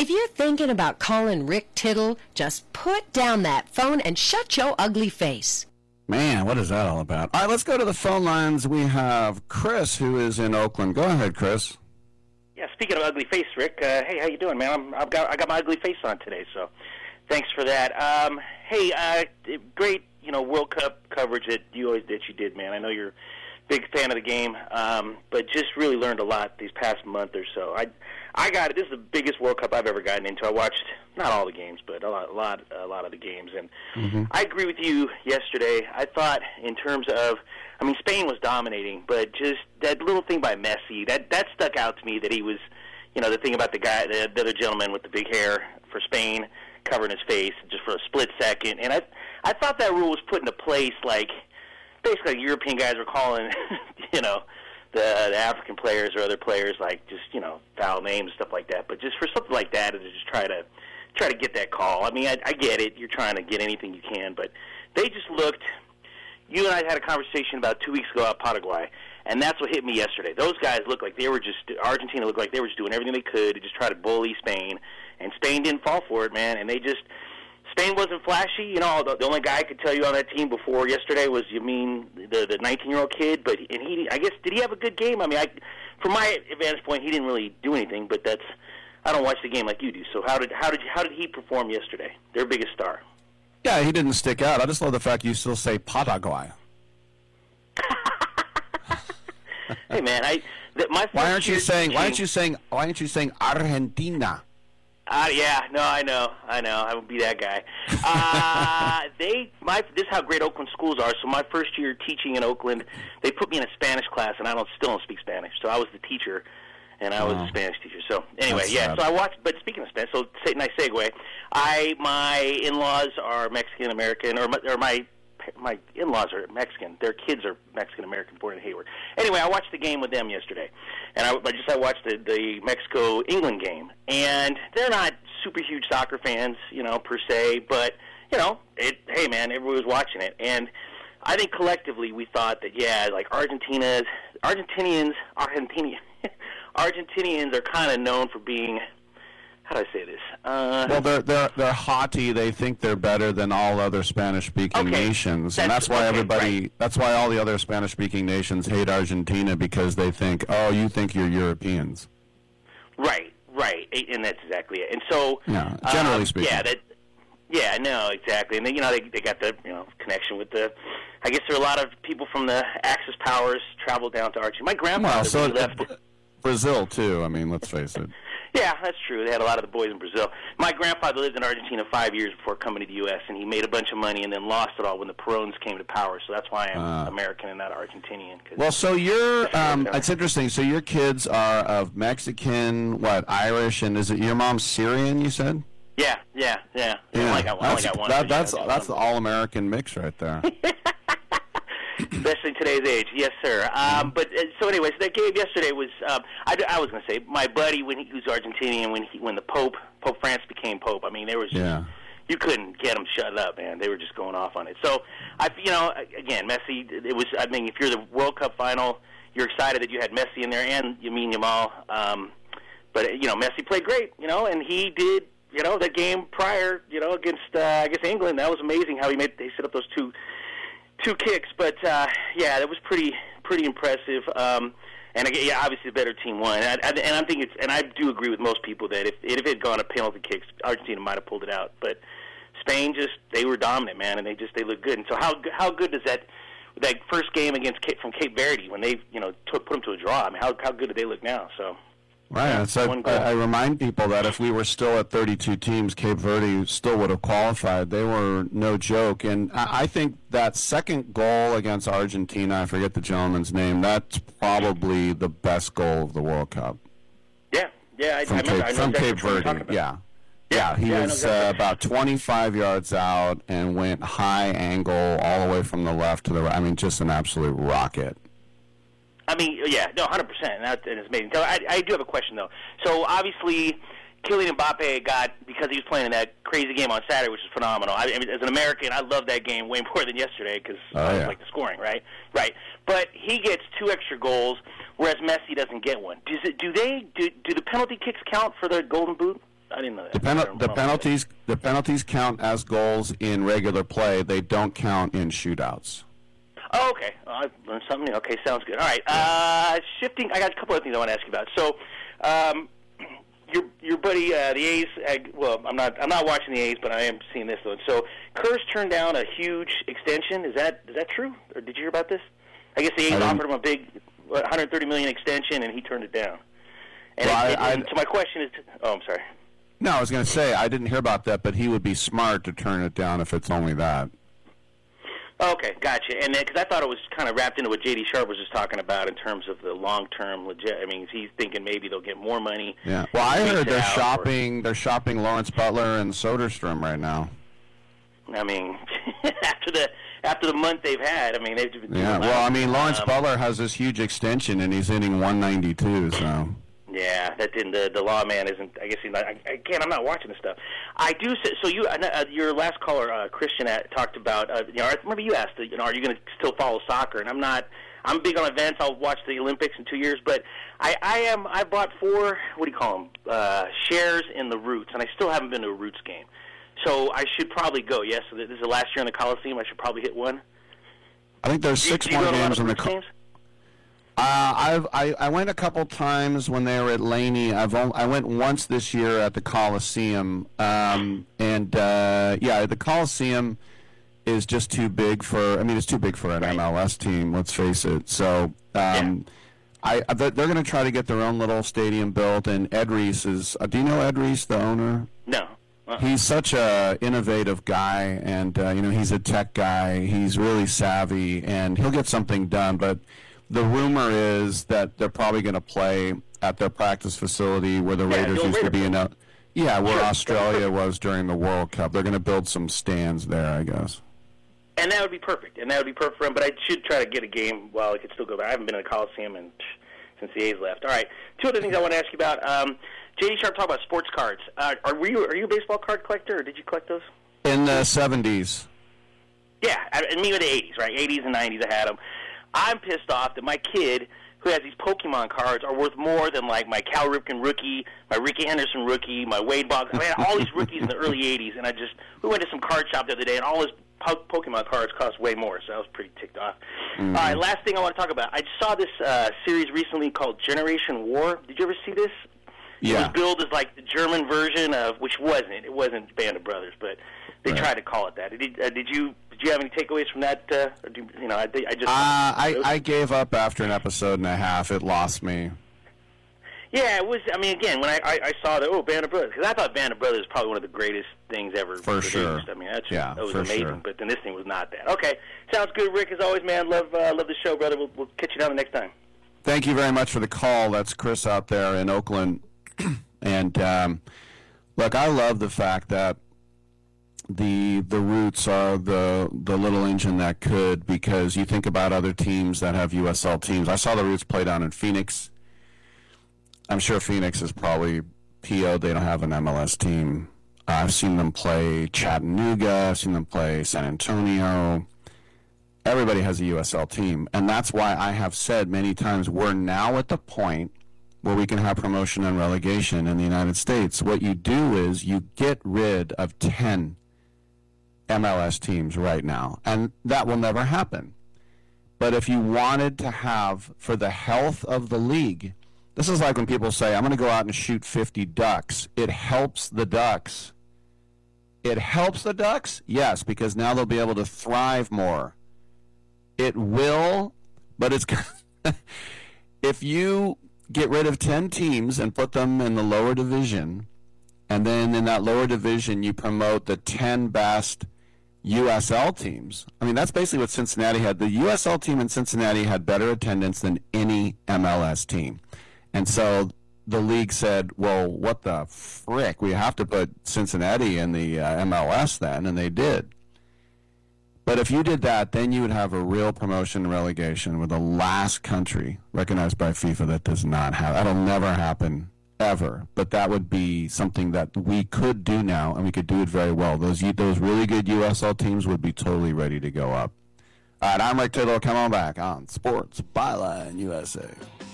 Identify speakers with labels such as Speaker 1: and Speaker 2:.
Speaker 1: If you're thinking about calling Rick Tittle, just put down that phone and shut your ugly face.
Speaker 2: Man, what is that all about? All right, let's go to the phone lines. We have Chris, who is in Oakland. Go ahead, Chris.
Speaker 3: Yeah, speaking of ugly face, Rick, hey, how you doing, man? I got my ugly face on today, so thanks for that. Great, World Cup coverage that you did, man. I know you're a big fan of the game, but just really learned a lot these past month or so. I got it. This is the biggest World Cup I've ever gotten into. I watched not all the games, but a lot of the games, and I agree with you yesterday. I thought in terms of, Spain was dominating, but just that little thing by Messi, that stuck out to me, that he was, the thing about the other gentleman with the big hair for Spain covering his face just for a split second. And I thought that rule was put into place, like, basically European guys were calling, the African players or other players, like, just, foul names and stuff like that. But just for something like that, to just try to get that call. I get it. You're trying to get anything you can, but they just looked. You and I had a conversation about 2 weeks ago about Paraguay, and that's what hit me yesterday. Those guys looked like they were Argentina looked like they were just doing everything they could to just try to bully Spain, and Spain didn't fall for it, man. And Spain wasn't flashy. The only guy I could tell you on that team before yesterday was, the 19-year-old kid, but I guess, did he have a good game? From my vantage point, he didn't really do anything, but I don't watch the game like you do. So how did he perform yesterday? Their biggest star.
Speaker 2: Yeah, he didn't stick out. I just love the fact you still say Paraguay.
Speaker 3: Hey man,
Speaker 2: why aren't you saying Argentina?
Speaker 3: I know. I would be that guy. This is how great Oakland schools are. So my first year teaching in Oakland, they put me in a Spanish class, and I still don't speak Spanish. So I was the teacher, and I was a Spanish teacher. So anyway, so I watched. But speaking of Spanish, nice segue. My in-laws are Mexican American, or my in-laws are Mexican. Their kids are Mexican American, born in Hayward. Anyway, I watched the game with them yesterday, and I watched the Mexico England game, and they're not super huge soccer fans, per se, but hey man, everybody was watching it, and I think collectively we thought that Argentinians are kind of known for being. How do I say this?
Speaker 2: Well, they're haughty. They think they're better than all other Spanish-speaking nations, and that's why that's why all the other Spanish-speaking nations hate Argentina, because they think, oh, you think you're Europeans. Right,
Speaker 3: and that's exactly it. And so,
Speaker 2: generally speaking,
Speaker 3: no, exactly. And then they got the connection with the. I guess there are a lot of people from the Axis powers traveled down to Argentina. My grandfather left
Speaker 2: Brazil too. Let's face it.
Speaker 3: Yeah, that's true. They had a lot of the boys in Brazil. My grandfather lived in Argentina 5 years before coming to the U.S., and he made a bunch of money and then lost it all when the Perones came to power. So that's why I'm American and not Argentinian.
Speaker 2: Well, so it's interesting. So your kids are of Mexican, Irish, and is it your mom's Syrian, you said?
Speaker 3: Yeah. I only got one.
Speaker 2: That's the all-American mix right there.
Speaker 3: Especially in today's age, yes, sir. So anyways, that game yesterday was. I was going to say my buddy when he was Argentinian when the Pope France became Pope. There was you couldn't get them shut up, man. They were just going off on it. So again, Messi. It was. If you're the World Cup final, you're excited that you had Messi in there and Lamine Yamal. But Messi played great, and he did. That game prior, against I guess England. That was amazing how they set up those two kicks, but that was pretty impressive. And again, obviously the better team won. And I'm thinking I do agree with most people that if it had gone to penalty kicks, Argentina might have pulled it out. But Spain they were dominant, man, and they looked good. And so how good does that first game from Cape Verde when they put them to a draw? How good do they look now? So.
Speaker 2: Right. So I remind people that if we were still at 32 teams, Cape Verde still would have qualified. They were no joke. And I think that second goal against Argentina, I forget the gentleman's name, that's probably the best goal of the World Cup.
Speaker 3: Yeah.
Speaker 2: From Cape Verde, Yeah, he was about 25 yards out and went high angle all the way from the left to the right. Just an absolute rocket.
Speaker 3: 100%. That is amazing. So I do have a question, though. So, obviously, Kylian Mbappe because he was playing in that crazy game on Saturday, which is phenomenal. As an American, I love that game way more than yesterday because I like the scoring, right? Right. But he gets 2 extra goals, whereas Messi doesn't get one. Do the penalty kicks count for the Golden Boot? I didn't know that.
Speaker 2: The penalties count as goals in regular play. They don't count in shootouts.
Speaker 3: Oh, okay. I learned something new. Okay, sounds good. All right. Shifting. I got a couple of things I want to ask you about. So, your buddy, the A's. Well, I'm not watching the A's, but I am seeing this one. So, Kerr's turned down a huge extension. Is that true? Or did you hear about this? I guess the A's offered him a big $130 million extension, and he turned it down. And so my question is, I'm sorry.
Speaker 2: No, I was going to say I didn't hear about that, but he would be smart to turn it down if it's only that.
Speaker 3: Okay, gotcha. And because I thought it was kind of wrapped into what J.D. Sharp was just talking about in terms of the long-term legit. I mean, he's thinking maybe they'll get more money.
Speaker 2: Yeah. Well, I heard they're shopping Lawrence Butler and Soderstrom right now.
Speaker 3: I mean, after the month they've had, I mean, they've been doing
Speaker 2: Lawrence Butler has this huge extension and he's hitting 192. So.
Speaker 3: Yeah, that didn't. The lawman isn't. I guess he's not. Again, I'm not watching this stuff. I do. So your last caller, Christian, talked about. I remember you asked. Are you going to still follow soccer? And I'm not. I'm big on events. I'll watch the Olympics in 2 years. But I bought 4. What do you call them? Shares in the Roots, and I still haven't been to a Roots game. So I should probably go. Yes. So this is the last year in the Coliseum. I should probably hit one.
Speaker 2: I think there's 6 more games in the
Speaker 3: Coliseum.
Speaker 2: I went a couple times when they were at Laney. I went once this year at the Coliseum, the Coliseum is just too big for. I mean, it's too big for an MLS team. Let's face it. So, they're going to try to get their own little stadium built. And Ed Reese is. Do you know Ed Reese, the owner?
Speaker 3: No.
Speaker 2: He's such a innovative guy, and he's a tech guy. He's really savvy, and he'll get something done, but. The rumor is that they're probably going to play at their practice facility where the Raiders used to be where Australia was during the World Cup. They're going to build some stands there, I guess.
Speaker 3: And that would be perfect. For him. But I should try to get a game while I could still go back. I haven't been in the Coliseum since the A's left. All right. 2 other things I want to ask you about. J.D. Sharp talked about sports cards. Are you a baseball card collector, or did you collect those?
Speaker 2: In the 70s.
Speaker 3: Yeah, and me with the 80s, right? 80s and 90s I had them. I'm pissed off that my kid, who has these Pokemon cards, are worth more than, like, my Cal Ripken rookie, my Ricky Henderson rookie, my Wade Boggs. I mean, all these rookies in the early 80s, and we went to some card shop the other day, and all his Pokemon cards cost way more, so I was pretty ticked off. Mm-hmm. All right, last thing I want to talk about. I saw this series recently called Generation War. Did you ever see this?
Speaker 2: Yeah.
Speaker 3: It was billed as, like, the German version of, which wasn't. It wasn't Band of Brothers, but they tried to call it that. Did you have any takeaways from that?
Speaker 2: I gave up after an episode and a half. It lost me.
Speaker 3: Yeah, it was. I mean, again, when I saw that, Band of Brothers, because I thought Band of Brothers was probably one of the greatest things ever produced.
Speaker 2: Sure.
Speaker 3: I mean, that was amazing.
Speaker 2: Sure.
Speaker 3: But then this thing was not that. Okay, sounds good, Rick. As always, man, love the show, brother. We'll catch you down the next time.
Speaker 2: Thank you very much for the call. That's Chris out there in Oakland, and look, I love the fact that the Roots are the little engine that could, because you think about other teams that have USL teams. I saw the Roots play down in Phoenix. I'm sure Phoenix is probably PO'd. They don't have an MLS team. I've seen them play Chattanooga. I've seen them play San Antonio. Everybody has a USL team, and that's why I have said many times we're now at the point where we can have promotion and relegation in the United States. What you do is you get rid of 10 MLS teams right now, and that will never happen. But if you wanted to have, for the health of the league, this is like when people say, I'm going to go out and shoot 50 ducks. It helps the ducks. It helps the ducks? Yes, because now they'll be able to thrive more. It will, but it's if you get rid of 10 teams and put them in the lower division, and then in that lower division you promote the 10 best USL teams. I mean, that's basically what Cincinnati had. The USL team in Cincinnati had better attendance than any MLS team. And so the league said, well, what the frick? We have to put Cincinnati in the MLS then, and they did. But if you did that, then you would have a real promotion and relegation with the last country recognized by FIFA that does not have. That'll never happen, ever. But that would be something that we could do now, and we could do it very well. Those really good USL teams would be totally ready to go up. All right, I'm Rick Tittle. Come on back on Sports Byline USA.